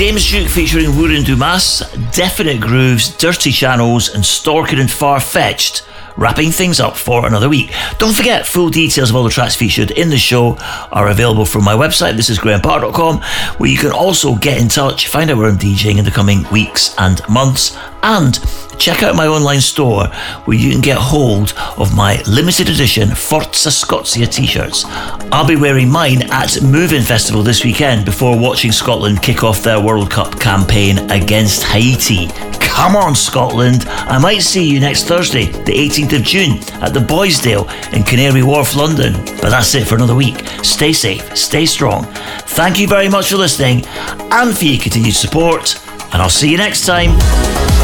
James Duke featuring Wurin Dumas, Definite Grooves, Dirty Channels and Storkin and Far-Fetched, wrapping things up for another week. Don't forget, full details of all the tracks featured in the show are available from my website, thisisgrahampark.com, where you can also get in touch, find out where I'm DJing in the coming weeks and months, and check out my online store where you can get hold of my limited edition Forza Scotia t-shirts. I'll be wearing mine at Moving Festival this weekend before watching Scotland kick off their World Cup campaign against Haiti. Come on, Scotland. I might see you next Thursday, the 18th of June, at the Boysdale in Canary Wharf, London. But that's it for another week. Stay safe, stay strong. Thank you very much for listening and for your continued support, and I'll see you next time.